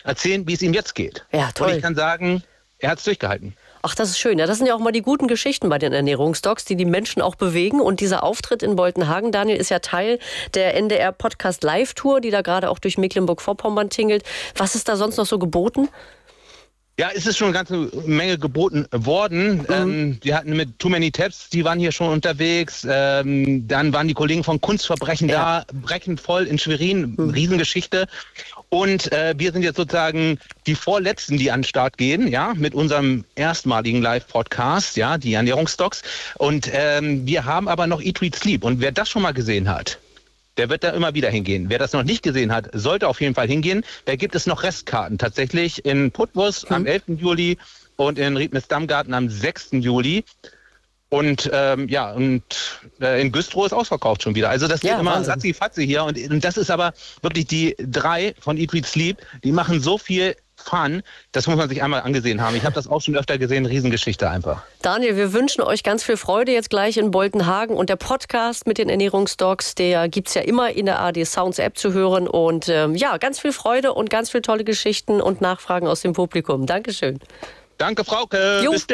erzählen, wie es ihm jetzt geht. Ja, toll. Und ich kann sagen, er hat es durchgehalten. Ach, das ist schön. Ja, das sind ja auch mal die guten Geschichten bei den Ernährungsdocs, die Menschen auch bewegen. Und dieser Auftritt in Boltenhagen, Daniel, ist ja Teil der NDR-Podcast-Live-Tour, die da gerade auch durch Mecklenburg-Vorpommern tingelt. Was ist da sonst noch so geboten? Ja, es ist schon eine ganze Menge geboten worden. Wir hatten mit Too Many Tabs, die waren hier schon unterwegs. Dann waren die Kollegen von Kunstverbrechen da, Brechen voll in Schwerin, Riesengeschichte. Und wir sind jetzt sozusagen die Vorletzten, die an den Start gehen, ja, mit unserem erstmaligen Live-Podcast, ja, die Ernährungsdocs. Und wir haben aber noch Eat, Read, Sleep. Und wer das schon mal gesehen hat, der wird da immer wieder hingehen. Wer das noch nicht gesehen hat, sollte auf jeden Fall hingehen. Da gibt es noch Restkarten. Tatsächlich in Putbus am 11. Juli und in Riednis-Dammgarten am 6. Juli. Und in Güstrow ist ausverkauft schon wieder. Also das geht immer ratzi-fatzi hier. Und das ist aber wirklich die 3 von Eat, Read, Sleep. Die machen so viel Fun. Das muss man sich einmal angesehen haben. Ich habe das auch schon öfter gesehen. Riesengeschichte einfach. Daniel, wir wünschen euch ganz viel Freude jetzt gleich in Boltenhagen. Und der Podcast mit den Ernährungsdocs, der gibt es ja immer in der ARD Sounds App zu hören. Und ganz viel Freude und ganz viele tolle Geschichten und Nachfragen aus dem Publikum. Dankeschön. Danke, Frauke. Bis